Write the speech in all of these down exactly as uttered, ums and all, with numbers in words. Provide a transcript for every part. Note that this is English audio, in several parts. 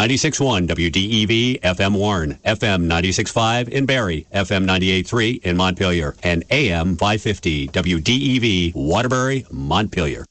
ninety-six point one W D E V F M Warren, F M ninety-six point five in Barrie, F M ninety-eight point three in Montpelier, and A M five fifty W D E V Waterbury, Montpelier.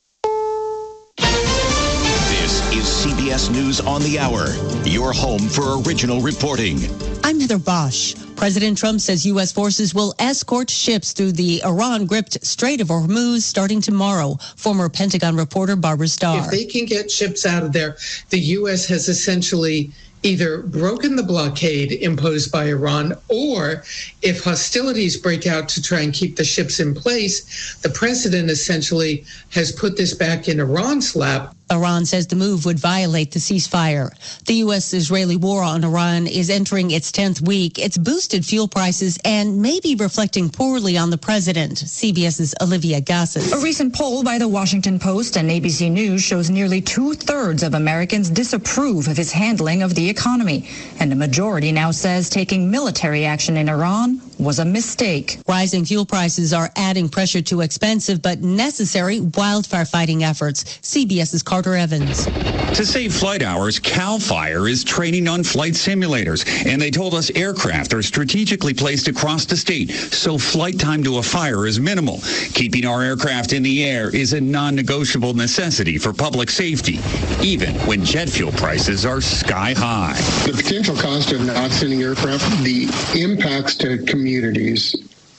This is C B S News on the Hour, your home for original reporting. I'm Heather Bosch. President Trump says U S forces will escort ships through the Iran-gripped Strait of Hormuz starting tomorrow. Former Pentagon reporter Barbara Starr. If they can get ships out of there, the U S has essentially either broken the blockade imposed by Iran, or if hostilities break out to try and keep the ships in place, the president essentially has put this back in Iran's lap. Iran says the move would violate the ceasefire. The U S-Israeli war on Iran is entering its tenth week. It's boosted fuel prices and may be reflecting poorly on the president. CBS's Olivia Gassis. A recent poll by the Washington Post and A B C News shows nearly two-thirds of Americans disapprove of his handling of the economy. And a majority now says taking military action in Iran was a mistake. Rising fuel prices are adding pressure to expensive but necessary wildfire fighting efforts. CBS's Carter Evans. To save flight hours, CAL FIRE is training on flight simulators, and they told us aircraft are strategically placed across the state, so flight time to a fire is minimal. Keeping our aircraft in the air is a non-negotiable necessity for public safety, even when jet fuel prices are sky high. The potential cost of not sending aircraft, the impacts to communities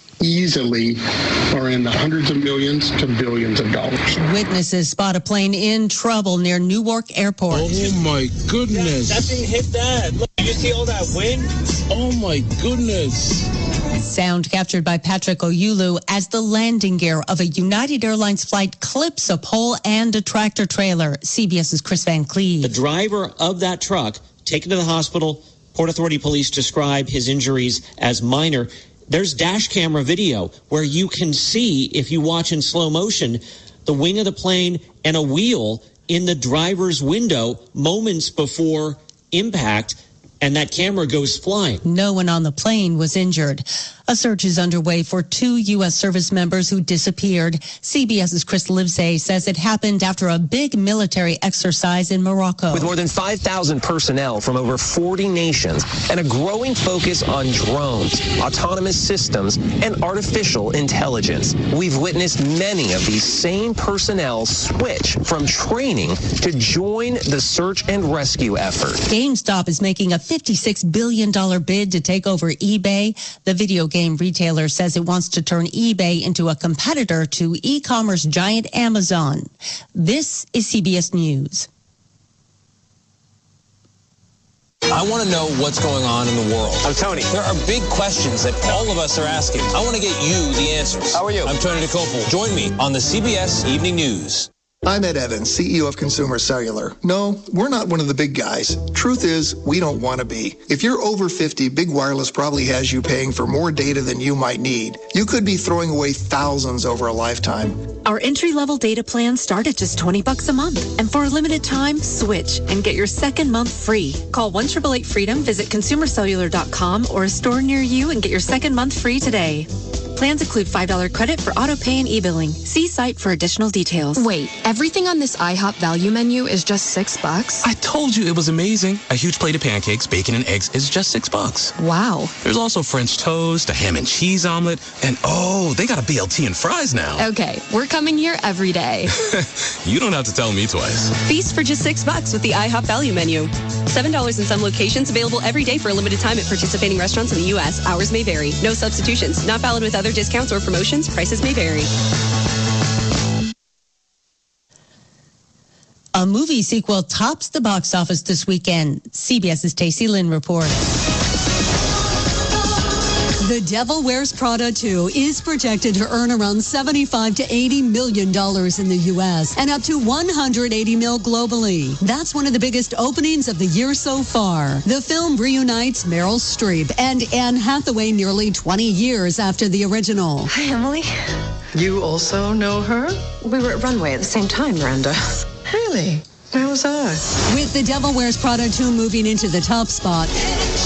easily are in the hundreds of millions to billions of dollars. Witnesses spot a plane in trouble near Newark Airport. Oh my goodness. That, that thing hit that. Look, you see all that wind? Oh my goodness. Sound captured by Patrick Oyulu as the landing gear of a United Airlines flight clips a pole and a tractor trailer. CBS's Chris Van Cleve. The driver of that truck taken to the hospital. Port Authority police describe his injuries as minor. There's dash camera video where you can see, if you watch in slow motion, the wing of the plane and a wheel in the driver's window moments before impact, and that camera goes flying. No one on the plane was injured. A search is underway for two U S service members who disappeared. CBS's Chris Livesay says it happened after a big military exercise in Morocco. With more than five thousand personnel from over forty nations and a growing focus on drones, autonomous systems, and artificial intelligence, we've witnessed many of these same personnel switch from training to join the search and rescue effort. GameStop is making a fifty-six billion dollars bid to take over eBay. The video game retailer says it wants to turn eBay into a competitor to e-commerce giant Amazon. This is C B S News. I want to know what's going on in the world. I'm Tony. There are big questions that all of us are asking. I want to get you the answers. How are you? I'm Tony DeCopel. Join me on the C B S Evening News. I'm Ed Evans, C E O of Consumer Cellular. No, we're not one of the big guys. Truth is, we don't want to be. If you're over fifty, Big Wireless probably has you paying for more data than you might need. You could be throwing away thousands over a lifetime. Our entry-level data plans start at just twenty bucks a month. And for a limited time, switch and get your second month free. Call one eight eight eight freedom, visit consumer cellular dot com or a store near you and get your second month free today. Plans include five dollars credit for auto pay and e-billing. See site for additional details. Wait, everything on this IHOP value menu is just six bucks? I told you it was amazing. A huge plate of pancakes, bacon, and eggs is just six bucks. Wow. There's also French toast, a ham and cheese omelet, and oh, they got a B L T and fries now. Okay, we're coming here every day. You don't have to tell me twice. Feast for just six bucks with the IHOP value menu. Seven dollars in some locations, available every day for a limited time at participating restaurants in the U S. Hours may vary. No substitutions. Not valid with other discounts or promotions. Prices may vary. A movie sequel tops the box office this weekend. CBS's Tacey Lynn reports. The Devil Wears Prada two is projected to earn around seventy-five to eighty million dollars in the U S and up to one hundred eighty mil globally. That's one of the biggest openings of the year so far. The film reunites Meryl Streep and Anne Hathaway nearly twenty years after the original. Hi, Emily. You also know her? We were at Runway at the same time, Miranda. Really? Where was I? With The Devil Wears Prada two moving into the top spot,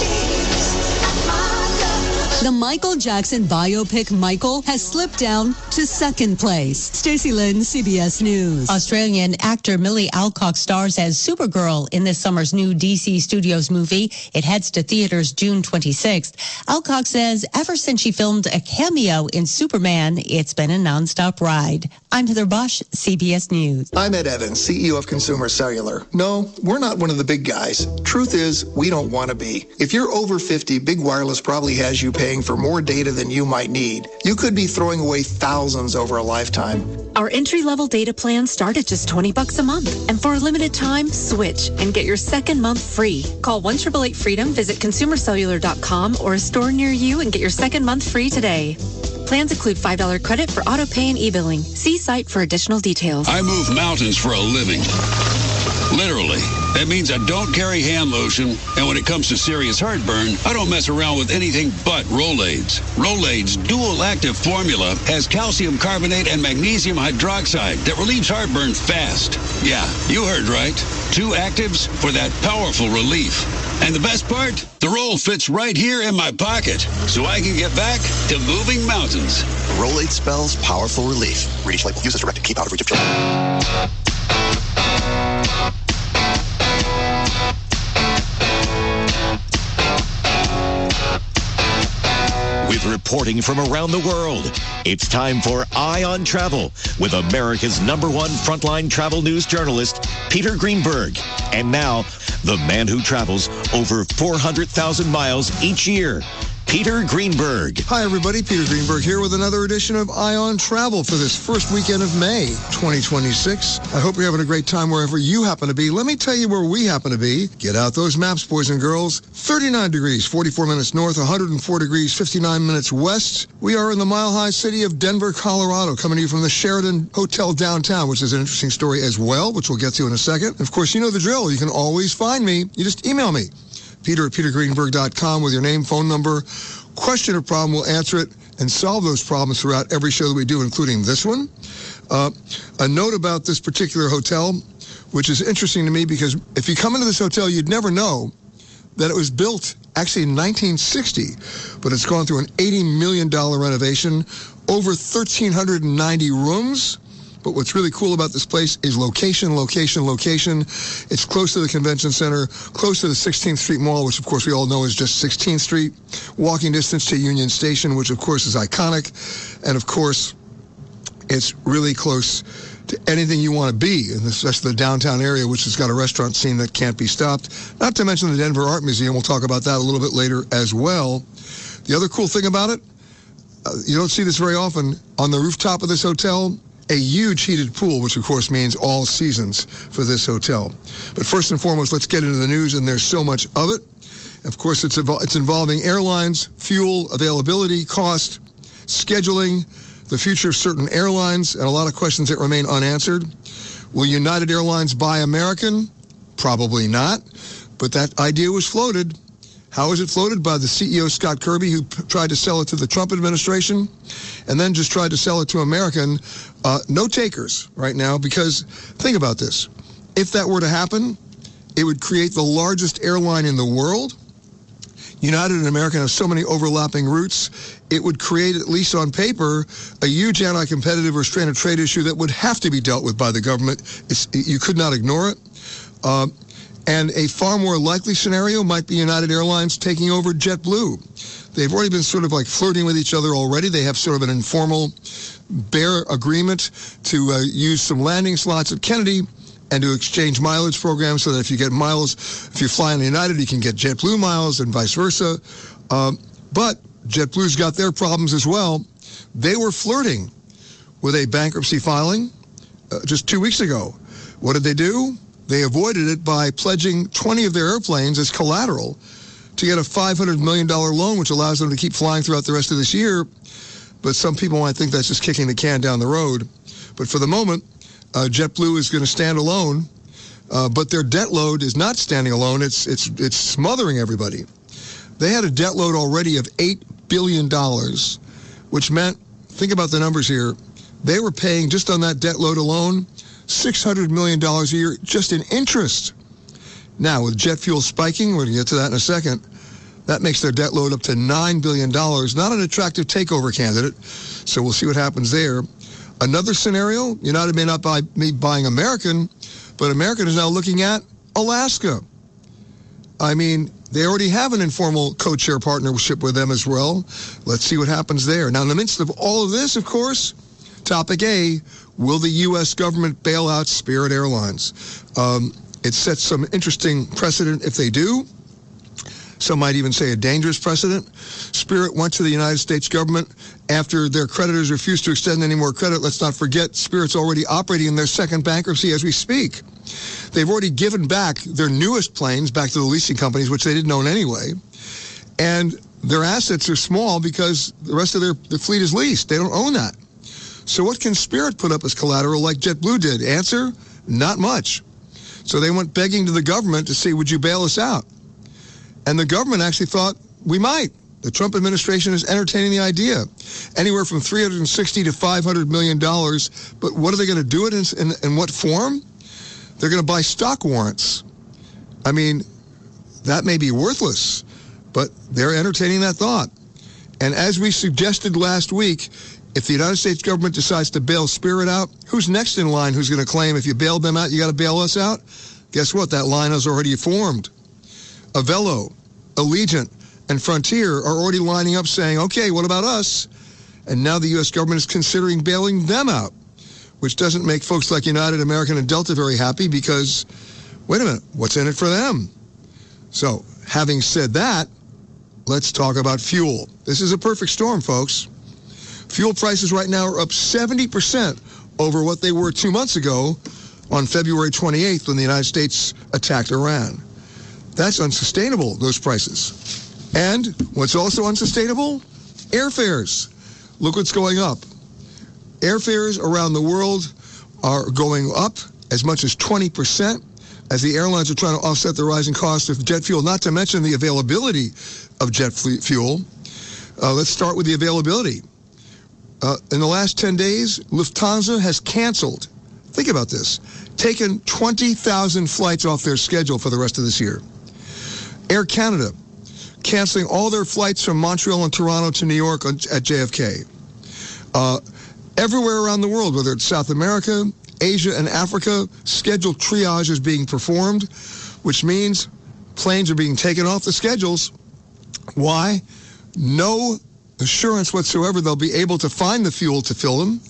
the Michael Jackson biopic Michael has slipped down to second place. Stacey Lynn, C B S News. Australian actor Millie Alcock stars as Supergirl in this summer's new D C Studios movie. It heads to theaters June twenty-sixth. Alcock says ever since she filmed a cameo in Superman, it's been a nonstop ride. I'm Heather Bosch, C B S News. I'm Ed Evans, C E O of Consumer Cellular. No, we're not one of the big guys. Truth is, we don't want to be. If you're over fifty, Big Wireless probably has you paying for more data than you might need. You could be throwing away thousands over a lifetime. Our entry-level data plans start at just twenty bucks a month. And for a limited time, switch and get your second month free. Call one eight eight eight freedom, visit consumer cellular dot com or a store near you and get your second month free today. Plans include five dollars credit for auto pay and e-billing. See site for additional details. I move mountains for a living. Literally. That means I don't carry hand lotion, and when it comes to serious heartburn, I don't mess around with anything but Rolaids. Rolaids' dual-active formula has calcium carbonate and magnesium hydroxide that relieves heartburn fast. Yeah, you heard right. Two actives for that powerful relief. And the best part? The roll fits right here in my pocket, so I can get back to moving mountains. Rolade spells powerful relief. Read each label. Use as directed. Keep out of reach of children. With reporting from around the world, it's time for Eye on Travel with America's number one frontline travel news journalist, Peter Greenberg. And now, the man who travels over four hundred thousand miles each year, Peter Greenberg. Hi, everybody. Peter Greenberg here with another edition of Eye on Travel for this first weekend of May twenty twenty-six. I hope you're having a great time wherever you happen to be. Let me tell you where we happen to be. Get out those maps, boys and girls. thirty-nine degrees, forty-four minutes north, one hundred four degrees, fifty-nine minutes west. We are in the mile-high city of Denver, Colorado, coming to you from the Sheraton Hotel downtown, which is an interesting story as well, which we'll get to in a second. And of course, you know the drill. You can always find me. You just email me. Peter at peter greenberg dot com with your name, phone number, question or problem. We'll answer it and solve those problems throughout every show that we do, including this one. Uh, a note about this particular hotel, which is interesting to me because if you come into this hotel, you'd never know that it was built actually in nineteen sixty, but it's gone through an eighty million dollars renovation, over one thousand three hundred ninety rooms. But what's really cool about this place is location, location, location. It's close to the convention center, close to the sixteenth Street Mall, which of course we all know is just sixteenth Street. Walking distance to Union Station, which of course is iconic. And of course, it's really close to anything you want to be, and especially the downtown area, which has got a restaurant scene that can't be stopped. Not to mention the Denver Art Museum. We'll talk about that a little bit later as well. The other cool thing about it, uh, you don't see this very often, on the rooftop of this hotel, a huge heated pool, which of course means all seasons for this hotel. But first and foremost, let's get into the news, and there's so much of it. Of course, it's, evol- it's involving airlines, fuel availability, cost, scheduling, the future of certain airlines, and a lot of questions that remain unanswered. Will United Airlines buy American? Probably not, but that idea was floated. How was it floated? By the C E O, Scott Kirby, who p- tried to sell it to the Trump administration and then just tried to sell it to American. Uh, no takers right now, because think about this. If that were to happen, it would create the largest airline in the world. United and American have so many overlapping routes. It would create, at least on paper, a huge anti-competitive or stranded trade issue that would have to be dealt with by the government. It's, you could not ignore it. Uh, And a far more likely scenario might be United Airlines taking over JetBlue. They've already been sort of like flirting with each other already. They have sort of an informal, bare agreement to uh, use some landing slots at Kennedy and to exchange mileage programs so that if you get miles, if you fly on United, you can get JetBlue miles and vice versa. Um, but JetBlue's got their problems as well. They were flirting with a bankruptcy filing uh, just two weeks ago. What did they do? They avoided it by pledging twenty of their airplanes as collateral to get a five hundred million dollars loan, which allows them to keep flying throughout the rest of this year. But some people might think that's just kicking the can down the road. But for the moment, uh, JetBlue is going to stand alone. Uh, but their debt load is not standing alone. It's, it's, it's smothering everybody. They had a debt load already of eight billion dollars, which meant, think about the numbers here, they were paying just on that debt load alone six hundred million dollars a year just in interest. Now, with jet fuel spiking, we're going to get to that in a second, That makes their debt load up to nine billion dollars. Not an attractive takeover candidate, so we'll see what happens there. Another scenario, United may not buy, be buying American, but American is now looking at Alaska. I mean, they already have an informal co-chair partnership with them as well. Let's see what happens there. Now, in the midst of all of this, of course, topic A, will the U S government bail out Spirit Airlines? Um, it sets some interesting precedent if they do. Some might even say a dangerous precedent. Spirit went to the United States government after their creditors refused to extend any more credit. Let's not forget, Spirit's already operating in their second bankruptcy as we speak. They've already given back their newest planes back to the leasing companies, which they didn't own anyway. And their assets are small because the rest of their, their fleet is leased. They don't own that. So what can Spirit put up as collateral like JetBlue did? Answer, not much. So they went begging to the government to say, would you bail us out? And the government actually thought, we might. The Trump administration is entertaining the idea. Anywhere from three hundred sixty to five hundred million dollars. But what are they going to do it in, in, in what form? They're going to buy stock warrants. I mean, that may be worthless, but they're entertaining that thought. And as we suggested last week, if the United States government decides to bail Spirit out, who's next in line who's going to claim if you bailed them out, you got to bail us out? Guess what? That line has already formed. Avelo, Allegiant, and Frontier are already lining up saying, okay, what about us? And now the U S government is considering bailing them out, which doesn't make folks like United, American, and Delta very happy because, wait a minute, what's in it for them? So, having said that, let's talk about fuel. This is a perfect storm, folks. Fuel prices right now are up seventy percent over what they were two months ago on February twenty-eighth when the United States attacked Iran. That's unsustainable, those prices. And what's also unsustainable? Airfares. Look what's going up. Airfares around the world are going up as much as twenty percent as the airlines are trying to offset the rising cost of jet fuel, not to mention the availability of jet fuel. Uh, let's start with the availability. Uh, in the last ten days, Lufthansa has canceled, think about this, taken twenty thousand flights off their schedule for the rest of this year. Air Canada, canceling all their flights from Montreal and Toronto to New York at J F K. Uh, everywhere around the world, whether it's South America, Asia, and Africa, scheduled triage is being performed, which means planes are being taken off the schedules. Why? No assurance whatsoever they'll be able to find the fuel to fill them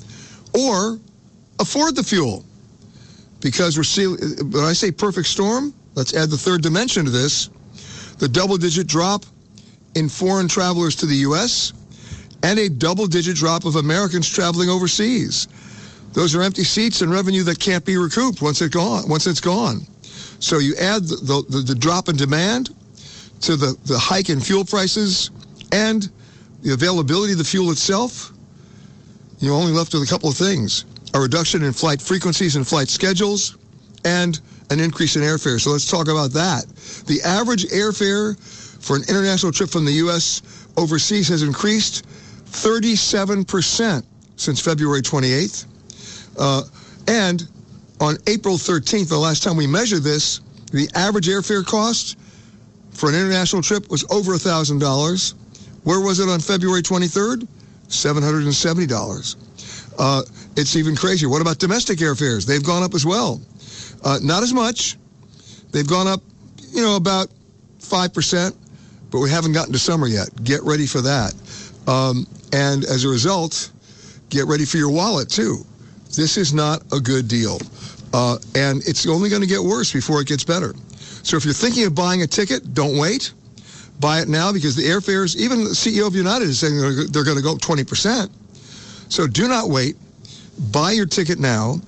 or afford the fuel. Because we're seeing, when I say perfect storm, let's add the third dimension to this, the double-digit drop in foreign travelers to the U S and a double-digit drop of Americans traveling overseas. Those are empty seats and revenue that can't be recouped once it's gone. Once it's gone. So you add the, the, the drop in demand to the, the hike in fuel prices and the availability of the fuel itself, you're only left with a couple of things. A reduction in flight frequencies and flight schedules, and an increase in airfare. So let's talk about that. The average airfare for an international trip from the U S overseas has increased thirty-seven percent since February twenty-eighth. Uh, and on April thirteenth, the last time we measured this, the average airfare cost for an international trip was over one thousand dollars. Where was it on February twenty-third? seven hundred seventy dollars. Uh, it's even crazier. What about domestic airfares? They've gone up as well. Uh, not as much. They've gone up, you know, about five percent, but we haven't gotten to summer yet. Get ready for that. Um, and as a result, get ready for your wallet, too. This is not a good deal. Uh, and it's only going to get worse before it gets better. So if you're thinking of buying a ticket, don't wait. Buy it now because the airfares, even the C E O of United is saying they're going to go up twenty percent. So do not wait. Buy your ticket now.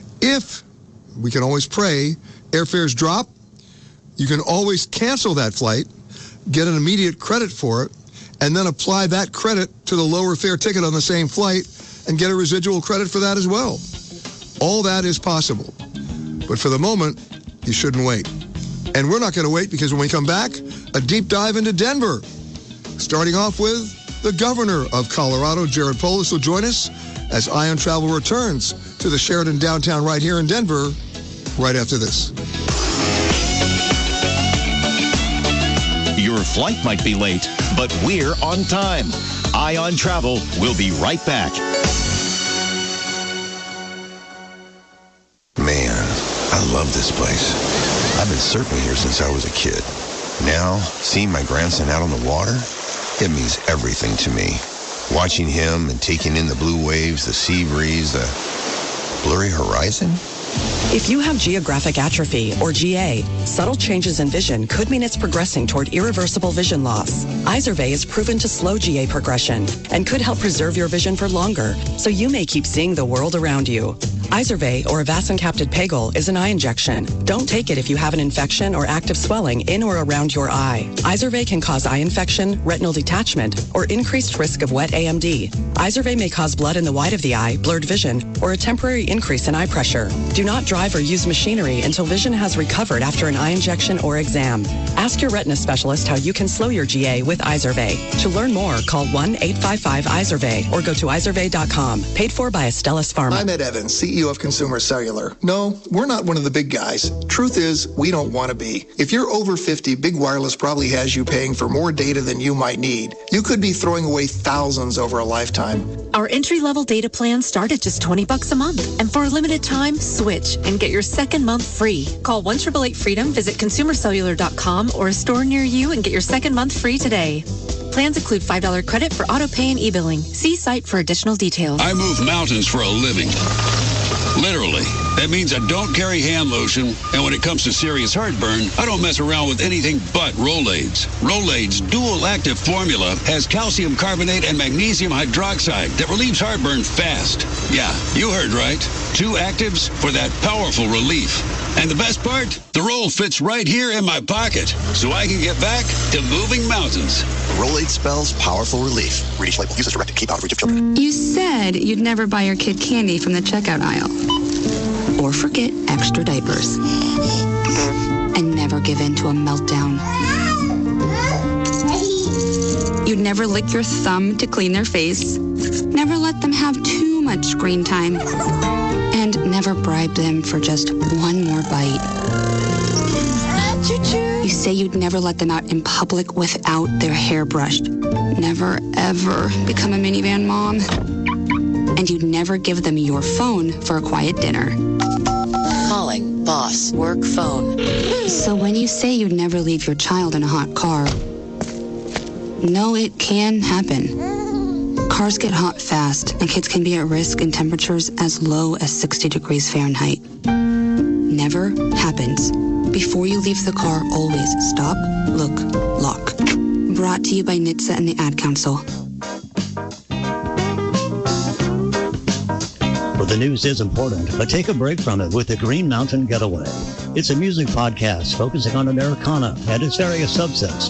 If, we can always pray, airfares drop, you can always cancel that flight, get an immediate credit for it, and then apply that credit to the lower fare ticket on the same flight and get a residual credit for that as well. All that is possible. But for the moment, you shouldn't wait. And we're not going to wait because when we come back, a deep dive into Denver. Starting off with the governor of Colorado, Jared Polis, will join us as Eye on Travel returns to the Sheraton downtown right here in Denver right after this. You're your flight might be late, but we're on time. Eye on Travel. We'll be right back. Man, I love this place. I've been surfing here since I was a kid. Now, seeing my grandson out on the water, it means everything to me. Watching him and taking in the blue waves, the sea breeze, the blurry horizon. If you have geographic atrophy, or G A, subtle changes in vision could mean it's progressing toward irreversible vision loss. Izervay is proven to slow G A progression and could help preserve your vision for longer, so you may keep seeing the world around you. Izervay, or avacincaptad pegol, is an eye injection. Don't take it if you have an infection or active swelling in or around your eye. Izervay can cause eye infection, retinal detachment, or increased risk of wet A M D. Izervay may cause blood in the white of the eye, blurred vision, or a temporary increase in eye pressure. Do not drive or use machinery until vision has recovered after an eye injection or exam. Ask your retina specialist how you can slow your G A with Izervay. To learn more, call one eight five five Izervay or go to izervay dot com. Paid for by Astellas Pharma. I'm Ed Evans, C E O of Consumer Cellular. No, we're not one of the big guys. Truth is, we don't want to be. If you're over fifty, Big Wireless probably has you paying for more data than you might need. You could be throwing away thousands over a lifetime. Our entry-level data plans start at just twenty bucks a month. And for a limited time, switch and get your second month free. Call one eight eight eight freedom, visit consumer cellular dot com or a store near you and get your second month free today. Plans include five dollars credit for auto pay and e-billing. See site for additional details. I move mountains for a living. Literally. That means I don't carry hand lotion, and when it comes to serious heartburn, I don't mess around with anything but Rolaids. Rolaids' dual-active formula has calcium carbonate and magnesium hydroxide that relieves heartburn fast. Yeah, you heard right. Two actives for that powerful relief. And the best part? The roll fits right here in my pocket, so I can get back to moving mountains. Rolaids spells powerful relief. Read each label. Use as directed. Keep out of reach of children. You said you'd never buy your kid candy from the checkout aisle. Or forget extra diapers. And never give in to a meltdown. You'd never lick your thumb to clean their face. Never let them have too much screen time. And never bribe them for just one more bite. You say you'd never let them out in public without their hair brushed. Never, ever become a minivan mom. And you'd never give them your phone for a quiet dinner. Calling, boss, work phone. So when you say you'd never leave your child in a hot car, no, it can happen. Cars get hot fast, and kids can be at risk in temperatures as low as sixty degrees Fahrenheit. Never happens. Before you leave the car, always stop, look, lock. Brought to you by N H T S A and the Ad Council. Well, the news is important, but take a break from it with the Green Mountain Getaway. It's a music podcast focusing on Americana and its various subsets.